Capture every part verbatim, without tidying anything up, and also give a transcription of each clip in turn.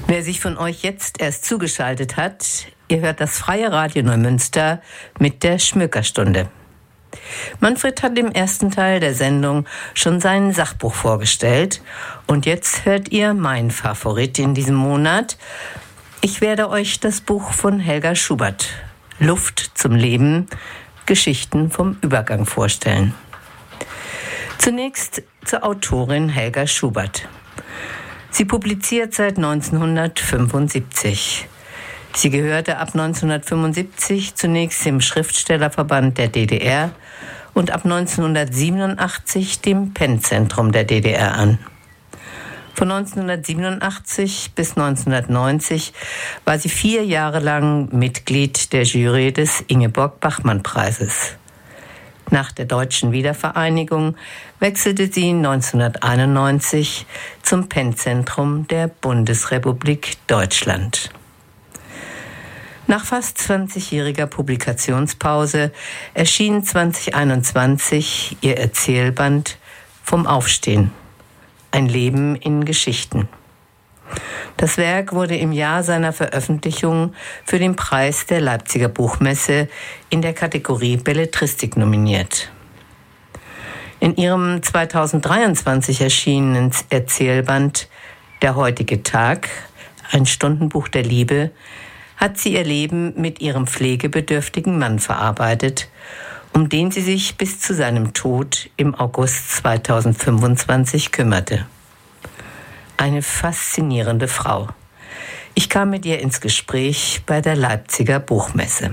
Wer sich von euch jetzt erst zugeschaltet hat, ihr hört das Freie Radio Neumünster mit der Schmökerstunde. Manfred hat im ersten Teil der Sendung schon sein Sachbuch vorgestellt und jetzt hört ihr mein Favorit in diesem Monat. Ich werde euch das Buch von Helga Schubert, Luft zum Leben, Geschichten vom Übergang vorstellen. Zunächst zur Autorin Helga Schubert. Sie publiziert seit neunzehnhundertfünfundsiebzig. Sie gehörte ab neunzehnhundertfünfundsiebzig zunächst dem Schriftstellerverband der D D R und ab neunzehnhundertsiebenundachtzig dem Pennzentrum der D D R an. Von neunzehnhundertsiebenundachtzig bis neunzehnhundertneunzig war sie vier Jahre lang Mitglied der Jury des Ingeborg-Bachmann-Preises. Nach der deutschen Wiedervereinigung wechselte sie neunzehnhunderteinundneunzig zum Pennzentrum der Bundesrepublik Deutschland. Nach fast zwanzigjähriger Publikationspause erschien zweitausendeinundzwanzig ihr Erzählband Vom Aufstehen. Ein Leben in Geschichten. Das Werk wurde im Jahr seiner Veröffentlichung für den Preis der Leipziger Buchmesse in der Kategorie Belletristik nominiert. In ihrem zweitausenddreiundzwanzig erschienenen Erzählband Der heutige Tag, ein Stundenbuch der Liebe, hat sie ihr Leben mit ihrem pflegebedürftigen Mann verarbeitet, um den sie sich bis zu seinem Tod im August zweitausendfünfundzwanzig kümmerte. Eine faszinierende Frau. Ich kam mit ihr ins Gespräch bei der Leipziger Buchmesse.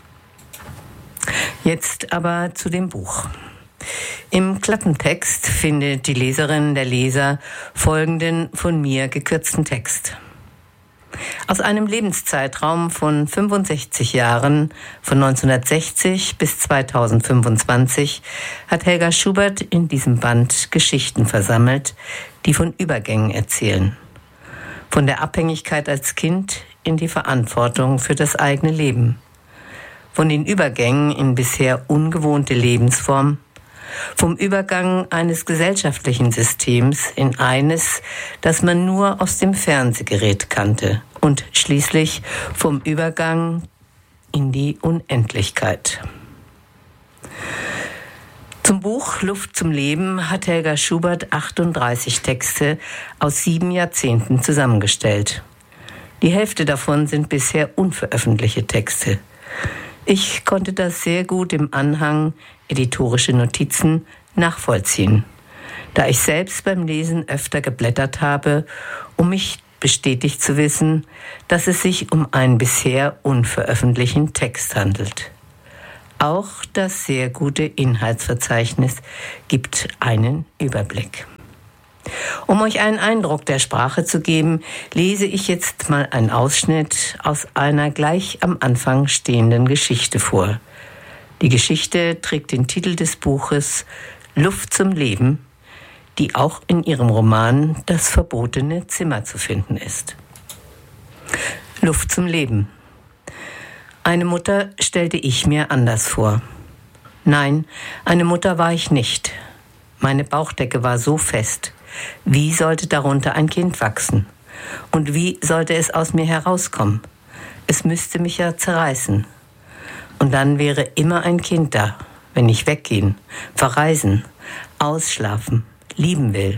Jetzt aber zu dem Buch. Im Klappentext findet die Leserin, der Leser folgenden von mir gekürzten Text. Aus einem Lebenszeitraum von fünfundsechzig Jahren, von neunzehnhundertsechzig bis zweitausendfünfundzwanzig, hat Helga Schubert in diesem Band Geschichten versammelt, die von Übergängen erzählen. Von der Abhängigkeit als Kind in die Verantwortung für das eigene Leben. Von den Übergängen in bisher ungewohnte Lebensformen. Vom Übergang eines gesellschaftlichen Systems in eines, das man nur aus dem Fernsehgerät kannte. Und schließlich vom Übergang in die Unendlichkeit. Zum Buch Luft zum Leben hat Helga Schubert achtunddreißig Texte aus sieben Jahrzehnten zusammengestellt. Die Hälfte davon sind bisher unveröffentlichte Texte. Ich konnte das sehr gut im Anhang Editorische Notizen nachvollziehen, da ich selbst beim Lesen öfter geblättert habe, um mich bestätigt zu wissen, dass es sich um einen bisher unveröffentlichten Text handelt. Auch das sehr gute Inhaltsverzeichnis gibt einen Überblick. Um euch einen Eindruck der Sprache zu geben, lese ich jetzt mal einen Ausschnitt aus einer gleich am Anfang stehenden Geschichte vor. Die Geschichte trägt den Titel des Buches Luft zum Leben, die auch in ihrem Roman Das verbotene Zimmer zu finden ist. Luft zum Leben. Eine Mutter stellte ich mir anders vor. Nein, eine Mutter war ich nicht. Meine Bauchdecke war so fest. Wie sollte darunter ein Kind wachsen? Und wie sollte es aus mir herauskommen? Es müsste mich ja zerreißen. Und dann wäre immer ein Kind da, wenn ich weggehen, verreisen, ausschlafen, lieben will.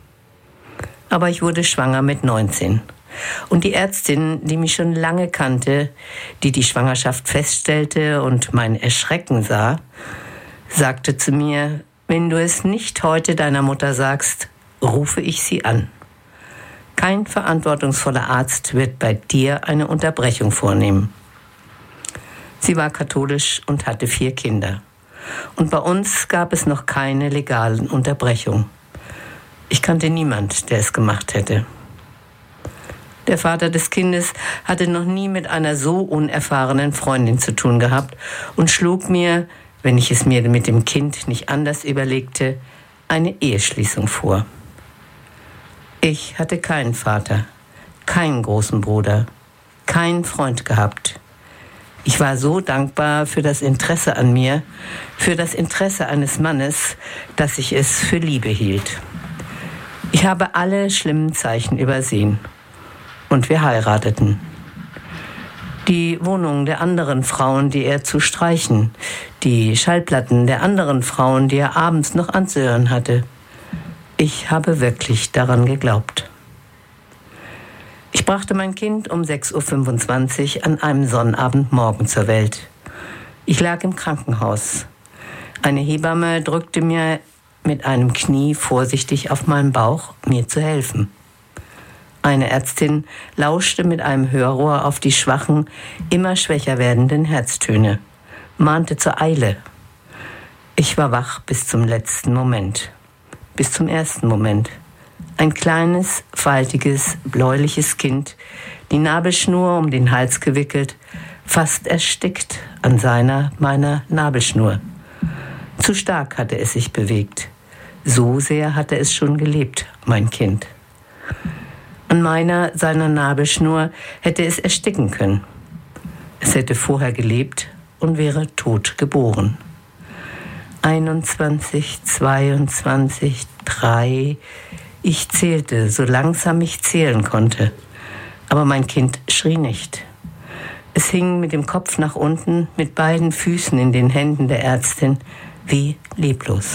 Aber ich wurde schwanger mit neunzehn. Und die Ärztin, die mich schon lange kannte, die die Schwangerschaft feststellte und mein Erschrecken sah, sagte zu mir, wenn du es nicht heute deiner Mutter sagst, rufe ich sie an. Kein verantwortungsvoller Arzt wird bei dir eine Unterbrechung vornehmen. Sie war katholisch und hatte vier Kinder. Und bei uns gab es noch keine legalen Unterbrechungen. Ich kannte niemand, der es gemacht hätte. Der Vater des Kindes hatte noch nie mit einer so unerfahrenen Freundin zu tun gehabt und schlug mir, wenn ich es mir mit dem Kind nicht anders überlegte, eine Eheschließung vor. Ich hatte keinen Vater, keinen großen Bruder, keinen Freund gehabt. Ich war so dankbar für das Interesse an mir, für das Interesse eines Mannes, dass ich es für Liebe hielt. Ich habe alle schlimmen Zeichen übersehen. und wir heirateten. Die Wohnungen der anderen Frauen, die er zu streichen, die Schallplatten der anderen Frauen, die er abends noch anzuhören hatte. Ich habe wirklich daran geglaubt. Ich brachte mein Kind um sechs Uhr fünfundzwanzig an einem Sonnabendmorgen zur Welt. Ich lag im Krankenhaus. Eine Hebamme drückte mir mit einem Knie vorsichtig auf meinen Bauch, mir zu helfen. Eine Ärztin lauschte mit einem Hörrohr auf die schwachen, immer schwächer werdenden Herztöne, mahnte zur Eile. Ich war wach bis zum letzten Moment, bis zum ersten Moment. Ein kleines, faltiges, bläuliches Kind, die Nabelschnur um den Hals gewickelt, fast erstickt an seiner, meiner Nabelschnur. Zu stark hatte es sich bewegt. So sehr hatte es schon gelebt, mein Kind. An meiner, seiner Nabelschnur hätte es ersticken können. Es hätte vorher gelebt und wäre tot geboren. einundzwanzig, zweiundzwanzig, drei. Ich zählte, so langsam ich zählen konnte. Aber mein Kind schrie nicht. Es hing mit dem Kopf nach unten, mit beiden Füßen in den Händen der Ärztin, wie leblos.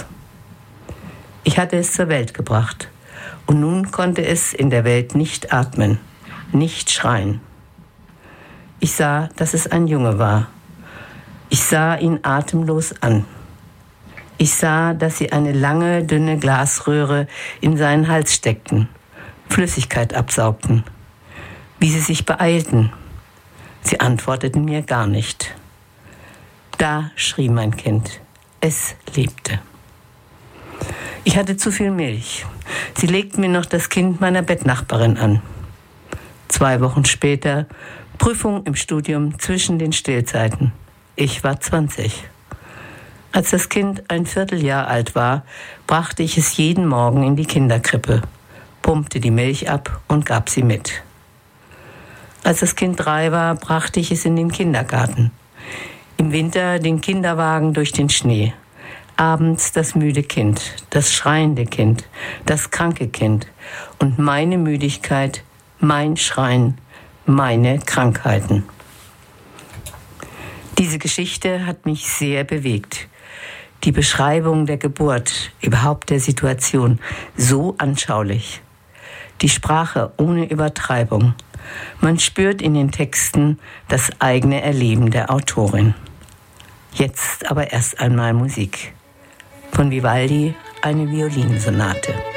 Ich hatte es zur Welt gebracht. Und nun konnte es in der Welt nicht atmen, nicht schreien. Ich sah, dass es ein Junge war. Ich sah ihn atemlos an. Ich sah, dass sie eine lange, dünne Glasröhre in seinen Hals steckten, Flüssigkeit absaugten, wie sie sich beeilten. Sie antworteten mir gar nicht. Da schrie mein Kind. Es lebte. Ich hatte zu viel Milch. Sie legten mir noch das Kind meiner Bettnachbarin an. Zwei Wochen später, Prüfung im Studium zwischen den Stillzeiten. Ich war zwanzig. Als das Kind ein Vierteljahr alt war, brachte ich es jeden Morgen in die Kinderkrippe, pumpte die Milch ab und gab sie mit. Als das Kind drei war, brachte ich es in den Kindergarten. Im Winter den Kinderwagen durch den Schnee. Abends das müde Kind, das schreiende Kind, das kranke Kind und meine Müdigkeit, mein Schreien, meine Krankheiten. Diese Geschichte hat mich sehr bewegt. Die Beschreibung der Geburt, überhaupt der Situation, so anschaulich. Die Sprache ohne Übertreibung. Man spürt in den Texten das eigene Erleben der Autorin. Jetzt aber erst einmal Musik. Von Vivaldi eine Violinsonate.